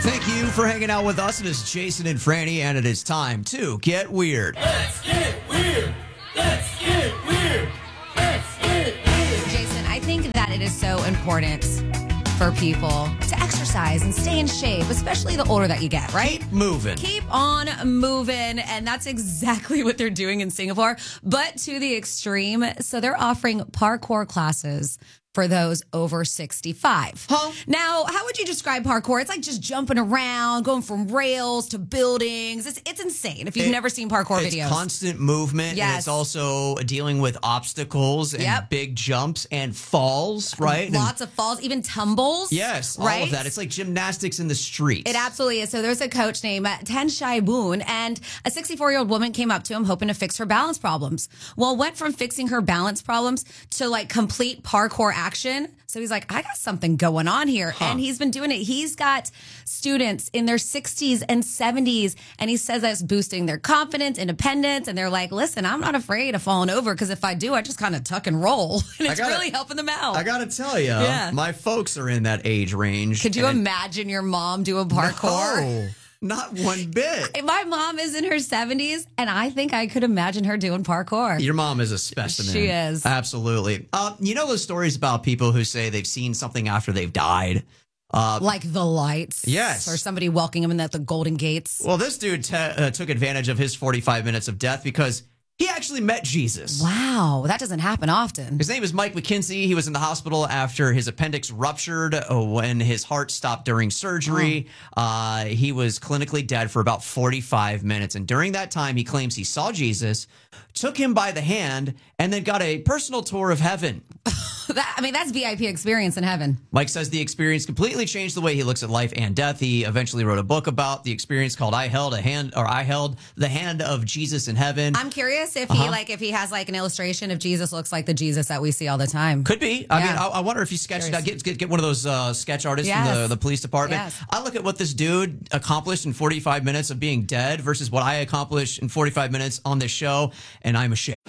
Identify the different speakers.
Speaker 1: Thank you for hanging out with us. It is Jason and Franny, and it is time to get weird.
Speaker 2: Let's get weird. Let's get weird. Let's get weird.
Speaker 3: Jason, I think that it is so important for people to exercise and stay in shape, especially the older that you get, right?
Speaker 1: Keep moving.
Speaker 3: Keep on moving. And that's exactly what they're doing in Singapore, but to the extreme. So they're offering parkour classes for those over 65.
Speaker 1: Huh?
Speaker 3: Now, how would you describe parkour? It's like just jumping around, going from rails to buildings. It's insane if you've never seen parkour
Speaker 1: It's
Speaker 3: videos.
Speaker 1: constant movement, and
Speaker 3: Yes.
Speaker 1: it's also dealing with obstacles and big jumps and falls, right?
Speaker 3: Lots of falls, even tumbles.
Speaker 1: Yes,
Speaker 3: right?
Speaker 1: all of that. It's like gymnastics in the streets.
Speaker 3: It absolutely is. So there's a coach named Tan Shai Boon, and a 64-year-old woman came up to him hoping to fix her balance problems. Well, went from fixing her balance problems to like complete parkour action. So he's like, I got something going on here. And he's been doing it. He's got students in their 60s and 70s. And he says that's boosting their confidence, independence. And they're like, listen, I'm not afraid of falling over because if I do, I just kind of tuck and roll. And it's really helping them out.
Speaker 1: I got to tell you,
Speaker 3: Yeah.
Speaker 1: my folks are in that age range.
Speaker 3: Could you imagine your mom doing parkour?
Speaker 1: No, not one bit.
Speaker 3: My mom is in her 70s, and I think I could imagine her doing parkour.
Speaker 1: Your mom is a specimen.
Speaker 3: She is.
Speaker 1: Absolutely. You know those stories about people who say they've seen something after they've died?
Speaker 3: Like the lights.
Speaker 1: Yes.
Speaker 3: Or somebody welcoming him at the Golden Gates.
Speaker 1: Well, this dude took advantage of his 45 minutes of death because he actually met Jesus.
Speaker 3: Wow, that doesn't happen often.
Speaker 1: His name is Mike McKinsey. He was in the hospital after his appendix ruptured when his heart stopped during surgery. He was clinically dead for about 45 minutes. And during that time, he claims he saw Jesus, took him by the hand, and then got a personal tour of heaven.
Speaker 3: That's VIP experience in heaven.
Speaker 1: Mike says the experience completely changed the way he looks at life and death. He eventually wrote a book about the experience called I Held the Hand of Jesus in Heaven.
Speaker 3: I'm curious if he has like an illustration if Jesus looks like the Jesus that we see all the time.
Speaker 1: Could be. I mean, I wonder if you sketched it out. Get one of those sketch artists from the police department.
Speaker 3: Yes.
Speaker 1: I look at what this dude accomplished in 45 minutes of being dead versus what I accomplished in 45 minutes on this show, and I'm ashamed.